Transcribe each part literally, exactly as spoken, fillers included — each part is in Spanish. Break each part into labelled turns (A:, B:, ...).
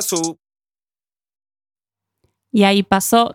A: paso.
B: Y ahí pasó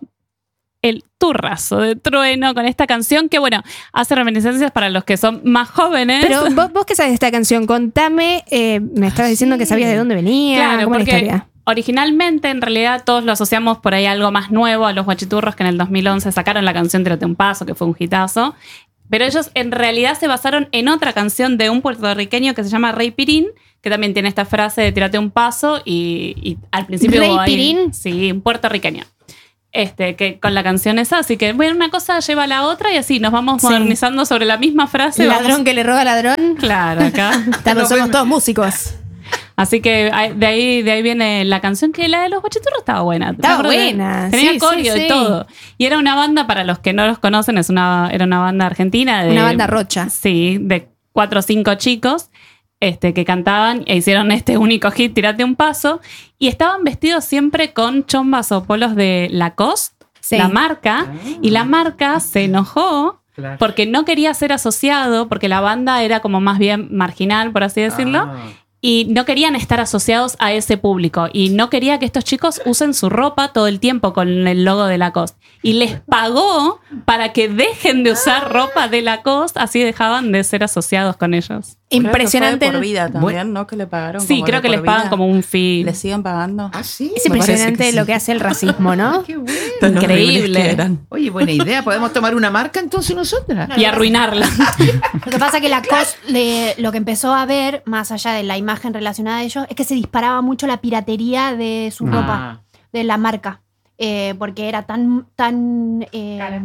B: el turrazo de Trueno con esta canción que, bueno, hace reminiscencias para los que son más jóvenes.
C: Pero vos, vos que sabes de esta canción, contame, eh, me estabas diciendo
B: sí.
C: que sabías de dónde venía,
B: claro,
C: cómo
B: porque
C: la historia.
B: Originalmente, en realidad, todos lo asociamos por ahí a algo más nuevo, a los Guachiturros, que en el dos mil once sacaron la canción Tírate un Paso, que fue un hitazo. Pero ellos en realidad se basaron en otra canción de un puertorriqueño que se llama Rey Pirín, que también tiene esta frase de tírate un paso y, y al principio
C: ¿Rey
B: hubo ahí,
C: Pirín?
B: Sí, un puertorriqueño. Este, que con la canción esa, así que bueno, una cosa lleva a la otra y así nos vamos
C: Sí.
B: modernizando sobre la misma frase.
C: Ladrón
B: vamos...
C: que le roba ladrón.
B: Claro, acá.
C: Estamos, somos todos músicos.
B: Así que de ahí, de ahí viene la canción, que la de los Guachiturros estaba buena.
C: Estaba
B: Me acuerdo que
C: buena,
B: Tenía
C: sí,
B: coreo
C: sí,
B: y
C: sí.
B: todo. Y era una banda, para los que no los conocen, es una, era una banda argentina. De,
C: Una banda rocha.
B: Sí, de cuatro o cinco chicos este, que cantaban e hicieron este único hit, Tírate un Paso. Y estaban vestidos siempre con chombas o polos de Lacoste,
C: Sí.
B: la marca. Y la marca se enojó
D: Claro.
B: porque no quería ser asociado, porque la banda era como más bien marginal, por así decirlo.
D: Ah.
B: Y no querían estar asociados a ese público. Y no quería que estos chicos usen su ropa todo el tiempo con el logo de Lacoste. Y les pagó para que dejen de usar ropa de Lacoste, así dejaban de ser asociados con ellos.
C: Impresionante.
E: Creo que fue de por vida también,
D: Bueno.
E: ¿no? Que le pagaron.
B: Sí,
E: como
B: creo
E: de
B: que
E: por
B: les pagan
E: vida.
B: como un fee.
E: Le siguen pagando.
D: Ah, sí.
C: Es
E: Me parece
C: impresionante
E: que sí.
C: lo que hace el racismo, ¿no?
D: Qué bueno.
E: Tan
B: Increíble.
E: horribles que eran.
D: Oye, buena idea. ¿Podemos tomar una marca entonces nosotras?
B: Y arruinarla.
F: Lo que pasa es que la cos, le- lo que empezó a ver, más allá de la imagen relacionada a ellos, es que se disparaba mucho la piratería de su
D: Ah.
F: ropa, de la marca. Eh, porque era tan. tan eh,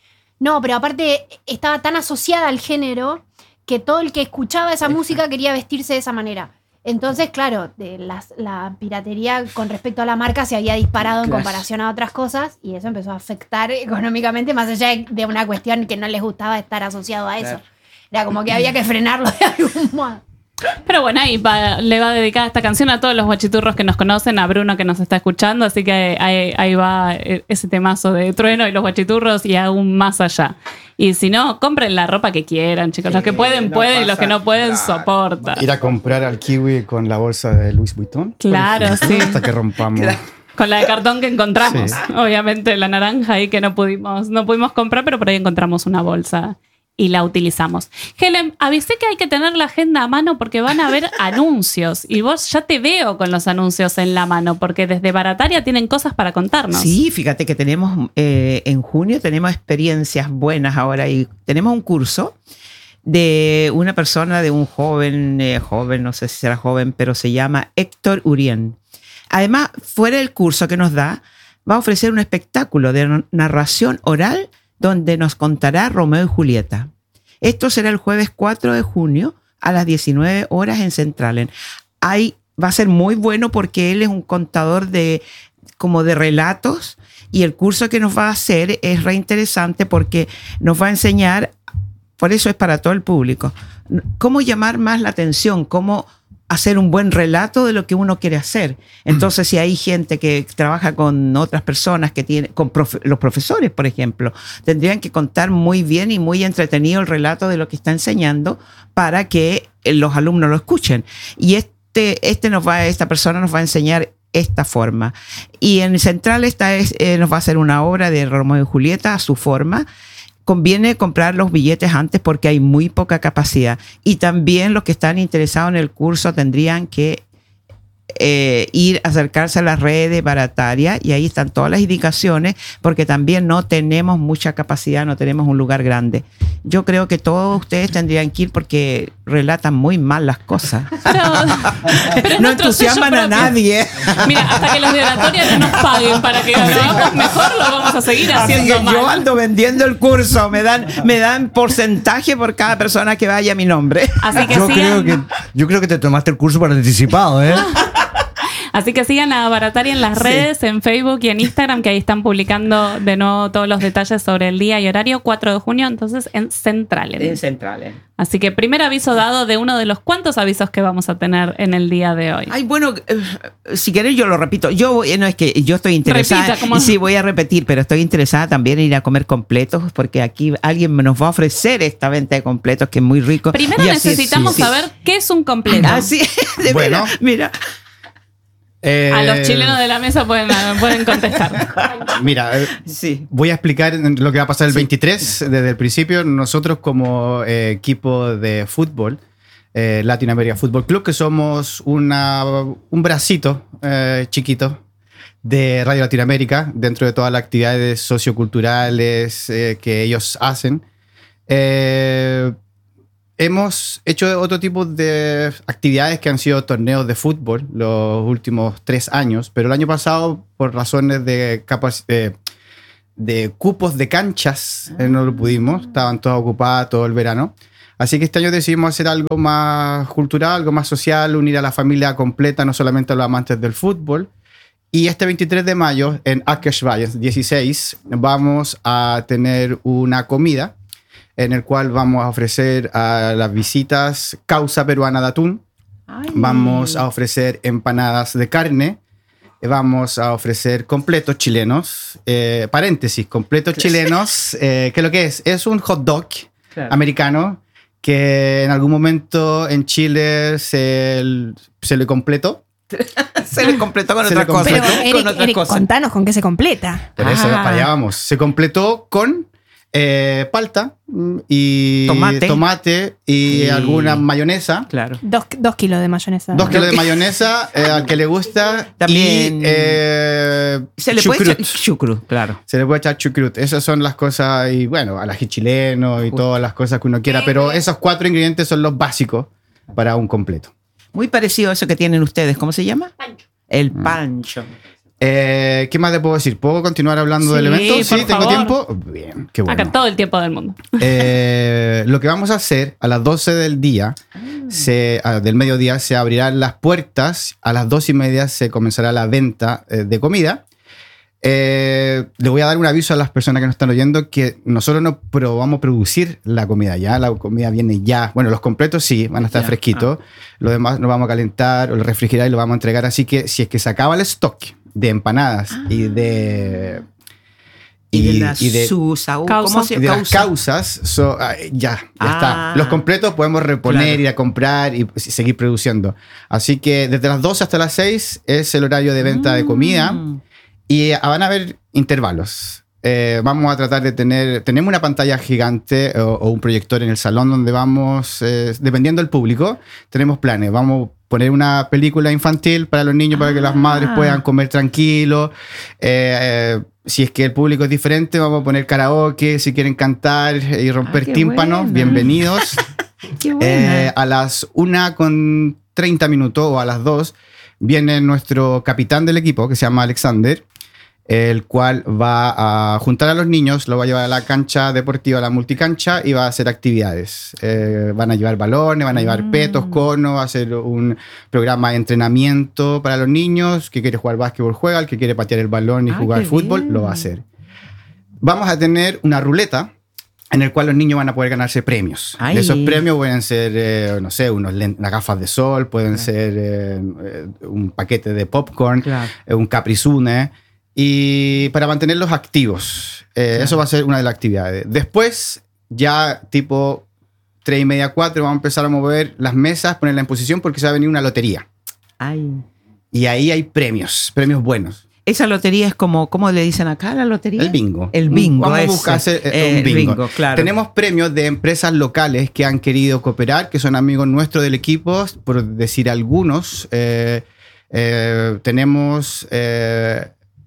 F: no, pero aparte estaba tan asociada al género que todo el que escuchaba esa música quería vestirse de esa manera. Entonces, claro, de las- la piratería con respecto a la marca se había disparado en
D: Claro.
F: comparación a otras cosas y eso empezó a afectar económicamente, más allá de, de una cuestión que no les gustaba estar asociado a eso.
D: Claro.
F: Era como que había que frenarlo de algún modo.
B: Pero bueno, ahí va- le va a dedicar esta canción a todos los guachiturros que nos conocen, a Bruno que nos está escuchando, así que ahí, ahí va ese temazo de Trueno y los guachiturros y aún más allá. Y si no, compren la ropa que quieran, chicos. Los que pueden,
G: no
B: pueden, y los
G: pasa
B: que no pueden,
G: nada.
B: soportan.
G: Ir a comprar al Kiwi con la bolsa de Louis Vuitton. por
B: Claro,
G: ejemplo,
B: sí.
G: Hasta que rompamos.
B: Con la de cartón que encontramos.
G: Sí.
B: Obviamente la naranja ahí que no pudimos, no pudimos comprar, pero por ahí encontramos una bolsa y la utilizamos. Helen, avisé que hay que tener la agenda a mano porque van a haber anuncios. Y vos ya te veo con los anuncios en la mano, porque desde Barataria tienen cosas para contarnos.
D: Sí, fíjate que tenemos eh, en junio tenemos experiencias buenas ahora y tenemos un curso de una persona, de un joven, eh, joven, no sé si será joven, pero se llama Héctor Urien. Además, fuera del curso que nos da, va a ofrecer un espectáculo de narración oral donde nos contará Romeo y Julieta. Esto será el jueves cuatro de junio a las diecinueve horas en Centralen. Ahí va a ser muy bueno porque él es un contador de, como de relatos, y el curso que nos va a hacer es re interesante porque nos va a enseñar, por eso es para todo el público, cómo llamar más la atención, cómo hacer un buen relato de lo que uno quiere hacer. Entonces, si hay gente que trabaja con otras personas, que tiene, con profe, los profesores, por ejemplo, tendrían que contar muy bien y muy entretenido el relato de lo que está enseñando para que los alumnos lo escuchen. Y este, este nos va, esta persona nos va a enseñar esta forma. Y en Central esta es, eh, nos va a hacer una obra de Romeo y Julieta a su forma. Conviene comprar los billetes antes porque hay muy poca capacidad. Y también los que están interesados en el curso tendrían que eh, ir, acercarse a las redes Barataria, y ahí están todas las indicaciones, porque también no tenemos mucha capacidad, no tenemos un lugar grande. Yo creo que todos ustedes tendrían que ir porque relatan muy mal las cosas.
B: Pero, pero es
D: No
B: nuestro
D: entusiasman
B: sello
D: a
B: propio.
D: nadie.
B: Mira, hasta que los de Oratoria no nos paguen para que lo hagamos mejor, lo vamos a seguir
D: Así
B: haciendo
D: que
B: mal.
D: yo ando vendiendo el curso, me dan, me dan porcentaje por cada persona que vaya a mi nombre.
B: Así que
G: Yo
B: sigan,
G: creo que, yo creo que te tomaste el curso por anticipado, ¿eh?
B: así que sigan a Barataria en las
D: Sí.
B: redes, en Facebook y en Instagram, que ahí están publicando de nuevo todos los detalles sobre el día y horario, cuatro de junio, entonces en Centralen.
D: En Centrales.
B: Así que primer aviso dado de uno de los cuantos avisos que vamos a tener en el día de hoy.
D: Ay, bueno, eh, si querés yo lo repito. Yo voy- no es que yo estoy interesada.
B: Repita, ¿cómo?
D: Sí, voy a repetir, pero estoy interesada también en ir a comer completos, porque aquí alguien nos va a ofrecer esta venta de completos que es muy rico.
B: Primero
D: Y así-
B: necesitamos
D: sí, sí.
B: saber qué es un completo.
D: Así, de
G: Bueno.
D: veras, mira.
A: Eh,
B: A los chilenos de la mesa pueden, pueden contestar.
A: Mira, eh,
D: Sí.
A: voy a explicar lo que va a pasar el veintitrés desde el principio. Nosotros como eh, equipo de fútbol, eh, Latinoamérica Fútbol Club, que somos una, un bracito eh, chiquito de Radio Latinoamérica dentro de todas las actividades socioculturales eh, que ellos hacen. Eh, hemos hecho otro tipo de actividades que han sido torneos de fútbol los últimos tres años, pero el año pasado, por razones de, capac- de, de cupos de canchas, eh, no lo pudimos, estaban todas ocupadas todo el verano. Así que este año decidimos hacer algo más cultural, algo más social, unir a la familia completa, no solamente a los amantes del fútbol. Y este veintitrés de mayo, en Akersvallen dieciséis, vamos a tener una comida en el cual vamos a ofrecer a las visitas causa peruana de atún,
D: Ay.
A: vamos a ofrecer empanadas de carne, vamos a ofrecer completos chilenos, eh, paréntesis, completos chilenos, eh, ¿qué es lo que es? Es un hot dog
D: Claro.
A: americano que en algún momento en Chile se, se le completó.
D: Se le completó con
A: Se
D: otra
A: le
D: cosa.
C: Pero,
A: completó.
C: Eric,
D: Con otra
C: Eric,
D: cosa.
C: contanos con qué se completa.
A: Por eso,
D: Ah.
A: para allá vamos. Se completó con eh, palta mm, y
D: Tomate.
A: tomate y,
D: Y-
A: alguna mayonesa.
D: Claro.
C: Dos, dos kilos de mayonesa.
A: Dos kilos de mayonesa eh, al que le gusta.
D: También-
A: Y, eh,
D: Se le puede echar
A: chucrut.
D: chucrut, claro.
A: Se le puede echar chucrut. Esas son las cosas, y bueno, al ají chileno y todas las cosas que uno quiera. Pero esos cuatro ingredientes son los básicos para un completo.
D: Muy parecido a eso que tienen ustedes. ¿Cómo se llama? Pancho. El pancho.
A: Eh, ¿Qué más te puedo decir? ¿Puedo continuar hablando
B: Sí,
A: del evento?
B: por
A: Sí, tengo
B: favor.
A: tiempo. Bien, qué bueno.
B: Acá todo el tiempo del mundo.
A: Eh, lo que vamos a hacer a las doce del día, se, ah, del mediodía, se abrirán las puertas. A las dos y media se comenzará la venta eh, de comida. Eh, le voy a dar un aviso a las personas que nos están oyendo que nosotros no probamos a producir la comida ya. La comida viene ya. Bueno, los completos sí, van a estar
D: Ya.
A: fresquitos. Lo demás lo vamos a calentar o lo refrigerar y lo vamos a entregar. Así que si es que se acaba el stock de empanadas y de...
D: Y, de la
A: y de-
D: Susa, uh,
B: Causa.
D: ¿cómo se
A: y de las
D: causa?
A: causas, so- ah, ya, ya
D: Ah.
A: está. Los completos podemos reponer,
D: Claro.
A: ir a comprar y pues, seguir produciendo. Así que desde las doce hasta las seis es el horario de venta de comida
D: Mm.
A: y ah, van a haber intervalos. Eh, vamos a tratar de tener, tenemos una pantalla gigante o, o un proyector en el salón donde vamos, eh, dependiendo del público, tenemos planes. Vamos a poner una película infantil para los niños, para que las madres
D: Ah.
A: puedan comer tranquilo. Eh, eh, si es que el público es diferente, vamos a poner karaoke, si quieren cantar y romper
D: Ah, qué
A: tímpanos,
D: buena.
A: bienvenidos.
D: Qué buena.
A: Eh, a las una con treinta minutos o a las dos viene nuestro capitán del equipo que se llama Alexander, el cual va a juntar a los niños, lo va a llevar a la cancha deportiva, a la multicancha y va a hacer actividades. Eh, van a llevar balones, van a llevar
D: Mm.
A: petos, conos, va a hacer un programa de entrenamiento para los niños. Que quiere jugar básquetbol juega, el que quiere patear el balón y
D: Ah,
A: jugar
D: qué
A: fútbol
D: bien.
A: lo va a hacer. Vamos a tener una ruleta en el cual los niños van a poder ganarse premios.
D: Ay.
A: Esos premios pueden ser, eh, no sé, unos len- unas gafas de sol, pueden ser eh, eh, un paquete de popcorn,
D: Claro.
A: eh, un caprizune, y para mantenerlos activos. Eh,
D: Claro.
A: Eso va a ser una de las actividades. Después, ya tipo tres y media, cuatro, vamos a empezar a mover las mesas, ponerlas en posición porque se va a venir una lotería.
D: Ay.
A: Y ahí hay premios, premios buenos.
D: Esa lotería es como, ¿cómo le dicen acá la lotería?
A: El bingo.
D: El bingo.
A: Vamos a
D: ese.
A: buscar hacer, eh,
D: Eh,
A: un bingo.
D: claro.
A: Tenemos premios de empresas locales que han querido cooperar, que son amigos nuestros del equipo, por decir algunos. Eh, eh, tenemos eh,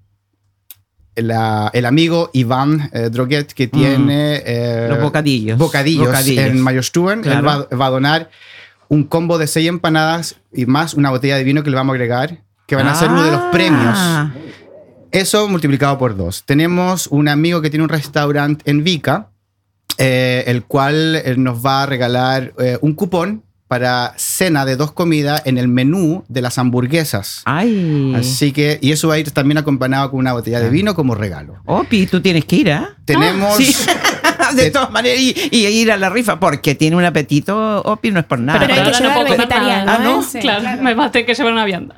A: la- el amigo Iván eh, Droguet, que tiene eh,
D: Mm. Los bocadillos.
A: bocadillos,
D: Bocadillos.
A: en Mayorstuben.
D: Claro.
A: Él va, va a donar un combo de seis empanadas y más una botella de vino que le vamos a agregar, que van a ser uno de los
D: Ah.
A: premios. Eso multiplicado por dos. Tenemos un amigo que tiene un restaurante en Vica, eh, el cual eh, nos va a regalar eh, un cupón para cena de dos comidas en el menú de las hamburguesas.
D: Ay.
A: Así que, y eso va a ir también acompañado con una botella de vino como regalo.
D: Opi, tú tienes que ir, ¿ah?
A: Tenemos...
D: Sí. De todas maneras, y, y ir a la rifa, porque tiene un apetito, Opi, no es por nada.
C: Pero hay que
B: ahora
C: llevar
B: puedo comer
C: vegetariano,
B: nada.
D: Ah, ¿no?
C: ¿eh? Sí,
B: claro, me va a tener que llevar una vianda.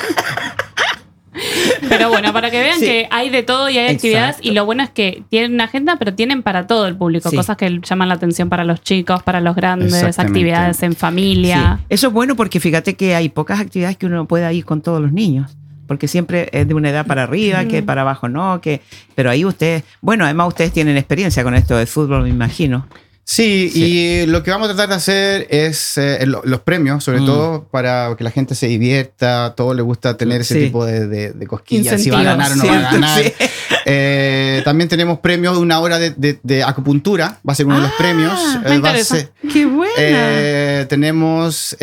B: Pero bueno, para que vean
D: Sí.
B: que hay de todo y hay
D: Exacto.
B: actividades, y lo bueno es que tienen una agenda, pero tienen para todo el público,
D: Sí.
B: cosas que llaman la atención para los chicos, para los grandes,
A: Exactamente.
B: actividades en familia.
D: Sí. Eso es bueno porque fíjate que hay pocas actividades que uno pueda ir con todos los niños. Porque siempre es de una edad para arriba, que para abajo no, que pero ahí ustedes, bueno, además ustedes tienen experiencia con esto de fútbol, me imagino.
A: Sí,
D: Sí.
A: y lo que vamos a tratar de hacer es eh, lo- los premios, sobre
D: Mm.
A: todo para que la gente se divierta, a todos les gusta tener ese
D: Sí.
A: tipo de, de, de cosquillas, si va a
B: Incentivos,
A: ganar o no va a
D: ¿cierto?
A: ganar.
D: Sí.
A: Eh, también tenemos premios de una hora de, de- de acupuntura, va a ser uno de los
D: Ah,
A: premios.
B: me
A: Eh, va a
B: interesa.
A: ser-
D: ¡Qué buena!
A: eh, tenemos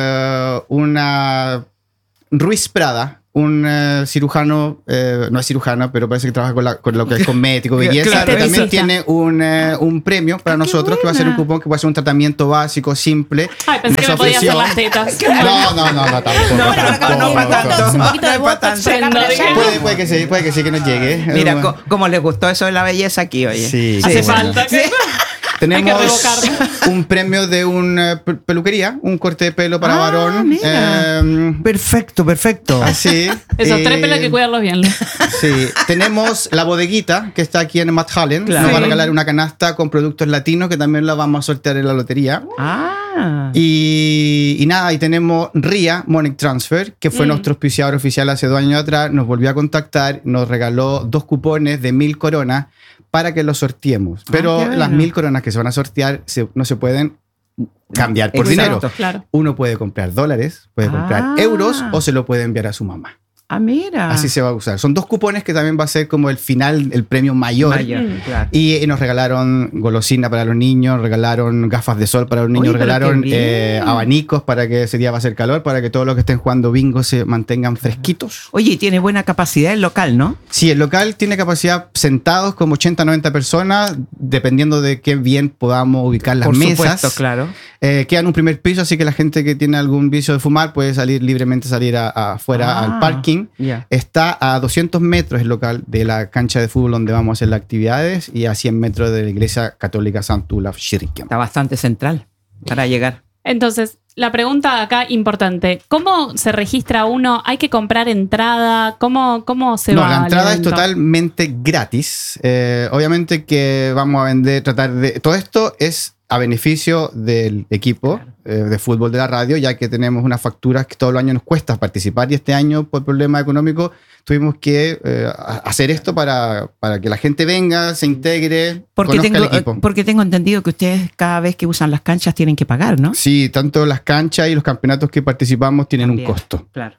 A: eh, una Ruiz Prada, un eh, cirujano, eh, no es cirujano, pero parece que trabaja con, la- con lo que es cosmético, belleza,
D: Claro,
A: que también
C: esteticista.
A: tiene un, eh, un premio para
D: qué
A: nosotros, que va a ser un
D: buena.
A: cupón que va a ser un tratamiento básico, simple.
B: Ay, pensé que
A: Nos
B: me podía hacer
A: ofreció-
B: las tetas.
A: No, no, no, no, tampoco.
D: No, no,
A: tampoco.
D: no, no para tanto.
F: Un poquito de
D: No es para
F: botox
D: tanto.
F: por acá, por allá.
A: Puede, puede que sí, puede que sí que nos llegue.
D: Mira,
A: Eh,
D: co- como les gustó eso de la belleza aquí, oye.
A: Sí,
B: Hace
A: sí, bueno.
B: falta. que-
A: Tenemos
B: Hay que revocarlo.
A: un premio de una pe- peluquería, un corte de pelo para
D: Ah,
A: varón.
D: mira.
A: Eh,
G: Perfecto, perfecto.
A: así.
B: Esos tres
A: Eh,
B: pelos hay que cuidarlos bien.
A: Sí, tenemos la bodeguita que está aquí en Matt Hallen.
D: Claro.
A: Nos va a
D: Sí.
A: regalar una canasta con productos latinos que también la vamos a sortear en la lotería.
D: Ah.
A: Y, y nada, y tenemos R I A Money Transfer, que fue
B: Mm.
A: nuestro auspiciador oficial hace dos años atrás. Nos volvió a contactar, nos regaló dos cupones de mil coronas para que los sorteemos. Pero
D: qué bueno.
A: las mil coronas que se van a sortear se- no se pueden cambiar por
D: Exacto.
A: dinero.
B: Claro.
A: Uno puede comprar dólares, puede comprar
D: Ah.
A: euros o se lo puede enviar a su mamá.
D: Ah, mira.
A: Así se va a usar. Son dos cupones que también va a ser como el final, el premio mayor.
D: Mayor,
B: Mm.
D: claro.
A: Y, y nos regalaron golosina para los niños, regalaron gafas de sol para los niños,
D: Oye, pero
A: regalaron
D: qué bien.
A: eh, abanicos para que ese día va a ser calor, para que todos los que estén jugando bingo se mantengan fresquitos.
D: Oye, y tiene buena capacidad el local, ¿no?
A: Sí, el local tiene capacidad sentados como ochenta, noventa personas, dependiendo de qué bien podamos ubicar las
D: Por
A: mesas.
D: supuesto, claro.
A: Eh, queda en un primer piso, así que la gente que tiene algún vicio de fumar puede salir libremente, salir a- a- afuera
D: Ah,
A: al parking.
D: ya.
A: Está a doscientos metros el local de la cancha de fútbol donde vamos a hacer las actividades y a cien metros de la iglesia católica Sant Olaf Kyrkan.
D: Está bastante central para llegar.
B: Entonces, la pregunta acá importante. ¿Cómo se registra uno? ¿Hay que comprar entrada? ¿Cómo, cómo se
A: No,
B: va
A: la
B: al
A: entrada es
B: evento?
A: totalmente gratis. Eh, obviamente que vamos a vender, tratar de... Todo esto es a beneficio del equipo eh, de fútbol de la radio, ya que tenemos unas facturas que todos los años nos cuesta participar y este año por problemas económicos tuvimos que eh, a- hacer esto para, para que la gente venga, se integre,
D: Porque
A: conozca
D: tengo,
A: el equipo.
D: porque tengo entendido que ustedes cada vez que usan las canchas tienen que pagar, ¿no?
A: Sí, tanto las canchas y los campeonatos que participamos tienen
D: También.
A: un costo.
D: Claro.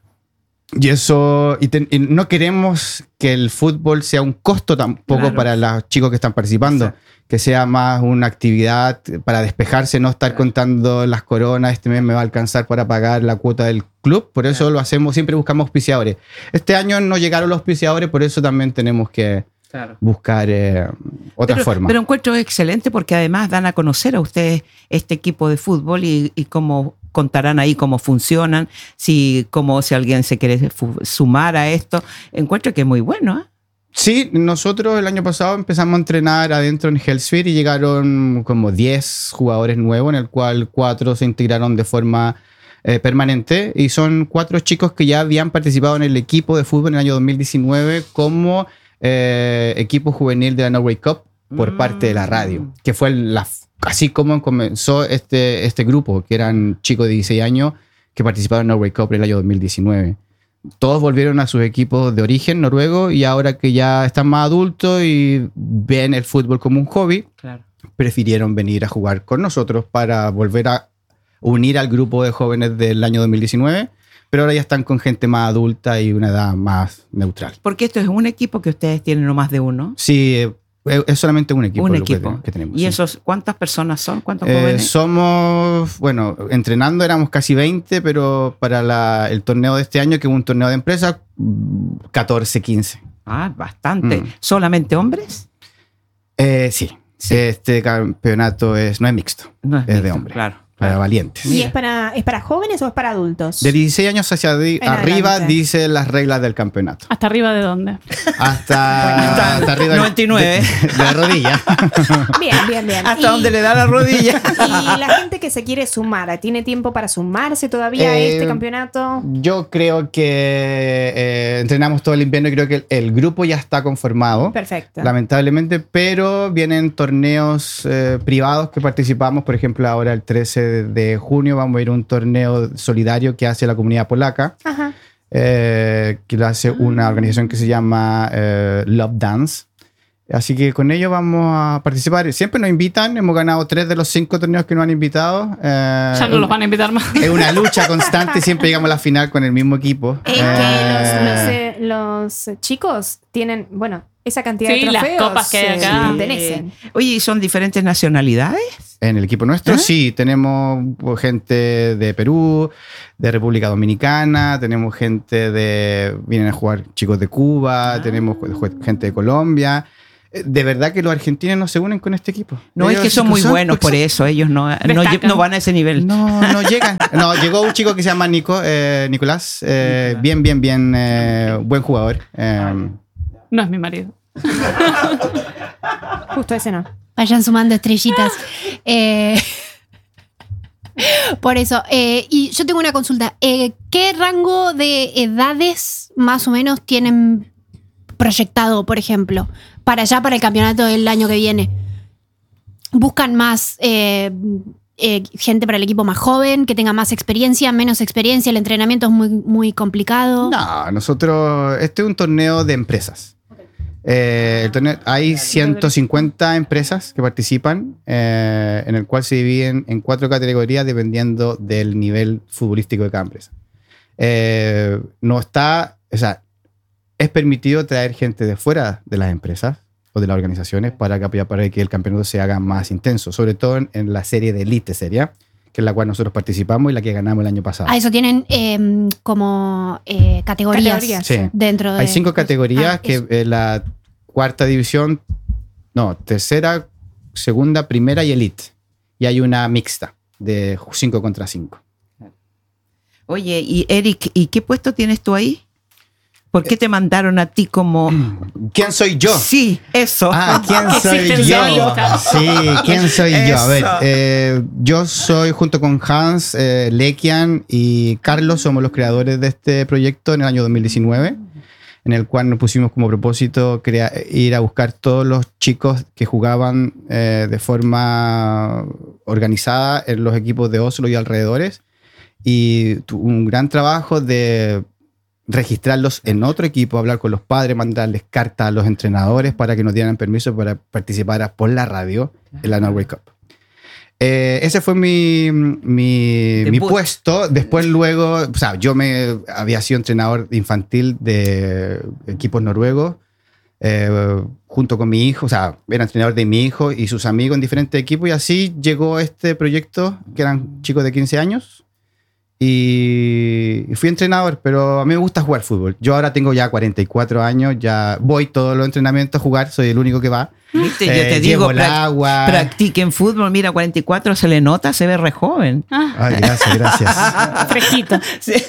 A: Y eso, y, ten- y no queremos que el fútbol sea un costo tampoco
D: Claro.
A: para los chicos que están participando,
D: Exacto.
A: que sea más una actividad para despejarse, no estar contando las coronas, este mes me va a alcanzar para pagar la cuota del club, por eso
D: Claro.
A: lo hacemos, siempre buscamos auspiciadores. Este año no llegaron los auspiciadores, por eso también tenemos que
D: Claro.
A: buscar eh, otra
D: pero,
A: forma.
D: pero encuentro excelente porque además dan a conocer a ustedes este equipo de fútbol y, y cómo contarán ahí cómo funcionan, si, cómo, si alguien se quiere fu- sumar a esto. Encuentro que es muy bueno, ¿eh?
A: Sí, nosotros el año pasado empezamos a entrenar adentro en Hellsphere y llegaron como diez jugadores nuevos, en el cual cuatro se integraron de forma eh, permanente y son cuatro chicos que ya habían participado en el equipo de fútbol en el año dos mil diecinueve como eh, equipo juvenil de la Norway Cup por
D: Mm.
A: parte de la radio, que fue la, así como comenzó este, este grupo, que eran chicos de dieciséis años que participaron en Norway Cup en el año dos mil diecinueve. Todos volvieron a sus equipos de origen noruego y ahora que ya están más adultos y ven el fútbol como un hobby,
D: Claro.
A: prefirieron venir a jugar con nosotros para volver a unir al grupo de jóvenes del año dos mil diecinueve, pero ahora ya están con gente más adulta y una edad más neutral.
D: Porque esto es un equipo que ustedes tienen, no más de uno.
A: Sí, eh, es solamente un equipo.
D: un
A: lo que
D: equipo.
A: te- que tenemos.
D: ¿Y
A: sí.
D: esos cuántas personas son? ¿Cuántos
A: Eh,
D: jóvenes?
A: somos, bueno, entrenando éramos casi veinte, pero para la- el torneo de este año, que es un torneo de empresa, mm, catorce, quince.
D: Ah, bastante.
A: Mm.
D: ¿Solamente hombres?
A: Eh, sí.
D: Sí.
A: Este campeonato es, no es mixto,
D: No
A: es de
D: mixto,
A: hombre.
D: Claro.
A: para
D: claro.
A: valientes.
C: ¿Y es para, es para jóvenes o es para adultos?
A: De dieciséis años hacia di-
C: En
A: arriba
C: adelante.
A: dice las reglas del campeonato.
B: ¿Hasta arriba de dónde?
A: Hasta, hasta arriba del-
D: noventa y nueve.
A: De, de la rodilla.
C: Bien, bien, bien.
D: Hasta
C: Y-
D: donde le da la rodilla.
C: Y la gente que se quiere sumar, ¿tiene tiempo para sumarse todavía a
A: Eh,
C: este campeonato?
A: Yo creo que eh, entrenamos todo el invierno y creo que el, el grupo ya está conformado.
C: Perfecto.
A: Lamentablemente, pero vienen torneos eh, privados que participamos. Por ejemplo, ahora el trece de junio vamos a ir a un torneo solidario que hace la comunidad polaca.
C: Ajá.
A: eh, que lo hace una organización que se llama eh, Love Dance. Así que con ellos vamos a participar. Siempre nos invitan, hemos ganado tres de los cinco torneos que nos han invitado. Eh,
B: Ya no los van a invitar más.
A: Es una lucha constante y siempre llegamos a la final con el mismo equipo.
C: Es
A: Eh,
C: que los, los, eh, los chicos tienen, bueno, esa cantidad
B: Sí,
C: de
B: las
C: trofeos.
B: copas que hay
C: se
B: acá.
C: pertenecen.
D: Oye, ¿y son diferentes nacionalidades?
A: En el equipo nuestro,
D: ¿Ah?
A: sí, tenemos pues, gente de Perú, de República Dominicana, tenemos gente de. Vienen a jugar chicos de Cuba,
D: Ah.
A: tenemos ju- gente de Colombia. Eh, De verdad que los argentinos no se unen con este equipo.
D: No,
A: Ellos
D: es que son muy buenos por
A: porque
D: eso. Ellos no, no,
B: Destacan.
D: no van a ese nivel.
A: No, no llegan. No, llegó un chico que se llama Nico, eh, Nicolás. eh,
D: Nicolás.
A: bien, bien, bien. eh, buen jugador. eh,
B: No es mi marido.
C: Justo ese no.
F: Vayan sumando estrellitas. Eh, por eso. eh, y yo tengo una consulta. Eh, ¿Qué rango de edades más o menos tienen proyectado, por ejemplo, para allá, para el campeonato del año que viene? ¿Buscan más eh, eh, gente para el equipo más joven, que tenga más experiencia, menos experiencia? ¿El entrenamiento es muy, muy complicado?
A: No, nosotros, este es un torneo de empresas. Eh, el torneo- hay ciento cincuenta empresas que participan, eh, en el cual se dividen en cuatro categorías dependiendo del nivel futbolístico de cada empresa. Eh, no está, o sea, es permitido traer gente de fuera de las empresas o de las organizaciones para que, para que el campeonato se haga más intenso, sobre todo en, en la serie de Elite Serie, que es la cual nosotros participamos y la que ganamos el año pasado.
F: A eso tienen eh, como eh, categorías,
C: Categorías,
A: Sí.
F: dentro de...
A: Hay cinco categorías,
F: Ah,
A: que
F: eso.
A: eh, la cuarta división, no, tercera, segunda, primera y elite. Y hay una mixta de cinco contra cinco.
D: Oye, y Eric, ¿y qué puesto tienes tú ahí? ¿Por qué te mandaron a ti como...?
A: ¿Quién soy yo?
D: Sí, eso.
A: Ah, ¿quién soy yo?
B: Existencialista.
A: Sí, ¿quién soy yo? A ver,
D: Eso.
A: eh, yo soy junto con Hans, eh, Lekian y Carlos, somos los creadores de este proyecto en el año dos mil diecinueve, en el cual nos pusimos como propósito crea- ir a buscar todos los chicos que jugaban eh, de forma organizada en los equipos de Oslo y alrededores, y tu- un gran trabajo de registrarlos en otro equipo, hablar con los padres, mandarles cartas a los entrenadores para que nos dieran permiso para participar por la radio en la Norway Cup. Eh, ese fue mi, mi, mi
D: Debut.
A: puesto. Después luego, o sea, yo me había sido entrenador infantil de equipos noruegos, eh, junto con mi hijo, o sea, era entrenador de mi hijo y sus amigos en diferentes equipos, y así llegó este proyecto, que eran chicos de quince años, y y fui entrenador, pero a mí me gusta jugar fútbol. Yo ahora tengo ya cuarenta y cuatro años, ya voy todos los entrenamientos a jugar, soy el único que va.
D: ¿Viste? Yo
A: Eh,
D: te
A: llevo
D: digo,
A: el
D: prac-
A: agua.
D: practiquen fútbol. Mira, cuarenta y cuatro se le nota, se ve re joven.
B: Ah,
A: Ay, gracias, gracias.
B: fresquito.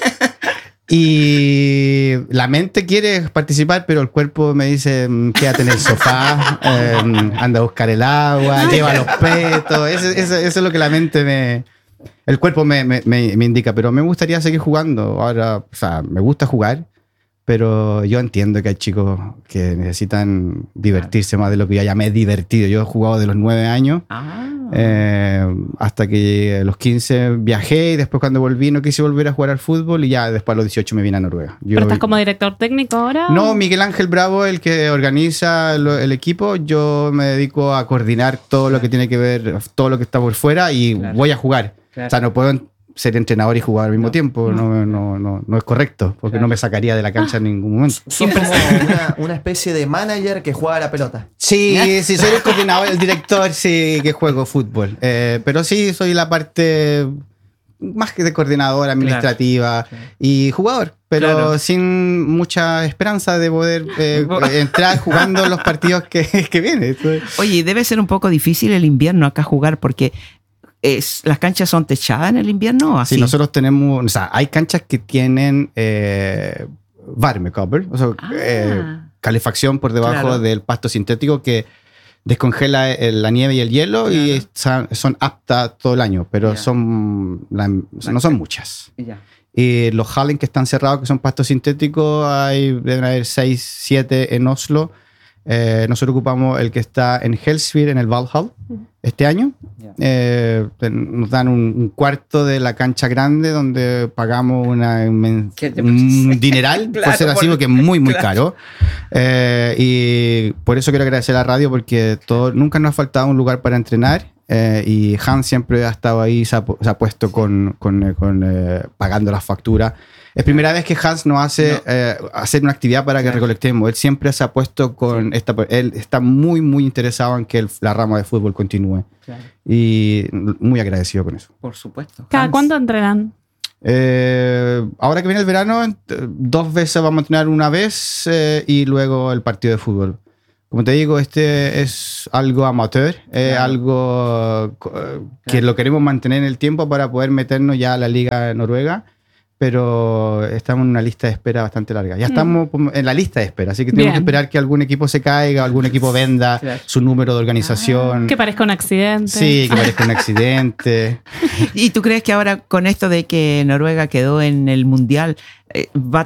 A: Y la mente quiere participar, pero el cuerpo me dice, mm, quédate en el sofá, eh, anda a buscar el agua, lleva los petos. Eso, eso- eso es lo que la mente me... El cuerpo me, me- me- me indica, pero me gustaría seguir jugando. Ahora, o sea, me gusta jugar, pero yo entiendo que hay chicos que necesitan divertirse más de lo que yo ya me he divertido. Yo he jugado de los nueve años.
D: Ah.
A: Eh, hasta que llegué a los quince viajé, y después cuando volví no quise volver a jugar al fútbol, y ya después a los dieciocho me vine a Noruega. Yo-
B: ¿Pero estás como director técnico ahora?
A: No, Miguel Ángel Bravo, el que organiza lo- el equipo. Yo me dedico a coordinar todo lo que tiene que ver, todo lo que está por fuera, y
D: Claro.
A: voy a jugar.
D: Claro.
A: O sea, no puedo ser entrenador y jugar al mismo
D: No,
A: tiempo. No, no, no, no es correcto, porque
D: Claro.
A: no me sacaría de la cancha en ningún momento.
E: Sos como una, una especie de manager que juega a la pelota.
A: Sí, sí, soy el coordinador, el director, sí, que juego fútbol. Eh, pero sí, soy la parte más que de coordinador, administrativa y jugador, pero
D: Claro.
A: sin mucha esperanza de poder eh, entrar jugando los partidos que, que vienen.
D: Oye, y debe ser un poco difícil el invierno acá jugar porque es, las canchas son techadas en el invierno. ¿O así?
A: Sí, nosotros tenemos, o sea, hay canchas que tienen eh, varmecover, o sea,
D: Ah.
A: eh, calefacción por debajo
D: Claro.
A: del pasto sintético que descongela el- la nieve y el hielo, y son, son aptas todo el año, pero
D: Ya.
A: son la- no son muchas.
D: Ya.
A: Y los Hallen que están cerrados, que son pastos sintéticos, hay, deben haber seis, siete en Oslo. Eh, nosotros ocupamos el que está en Hellsphere, en el Valhall, este año.
H: Ya.
A: Eh, nos dan un, un cuarto de la cancha grande donde pagamos una inmen-
D: ¿Qué te
A: un
D: parece?
A: dineral, por
D: Claro,
A: ser así,
D: por-
A: porque es muy, muy
D: claro.
A: caro. Eh, y por eso quiero agradecer a la radio, porque todo, nunca nos ha faltado un lugar para entrenar. Eh, y Hans siempre ha estado ahí, se ha, pu- se ha puesto con, con, eh, con, eh, pagando las facturas. Es primera vez que Hans nos hace
D: No.
A: eh, hacer una actividad para que
D: Claro.
A: recolectemos. Él siempre se ha puesto con esta. Él está muy, muy interesado en que el- la rama de fútbol continúe.
D: Claro,
A: Y muy agradecido con eso.
D: por supuesto.
B: ¿Cada
D: Hans,
B: cuánto entrenan?
A: Eh, ahora que viene el verano, ent- dos veces vamos a entrenar una vez eh, y luego el partido de fútbol. Como te digo, este es algo amateur, es
D: Claro.
A: algo co- que
D: Claro.
A: lo queremos mantener en el tiempo para poder meternos ya a la Liga Noruega, pero estamos en una lista de espera bastante larga. Ya estamos como en la lista de espera, así que tenemos
B: Bien.
A: que esperar que algún equipo se caiga, algún equipo venda
D: Claro.
A: su número de organización.
B: Que parezca un accidente.
A: Sí, que parezca un accidente.
D: ¿Y tú crees que ahora con esto de que Noruega quedó en el Mundial, eh, va,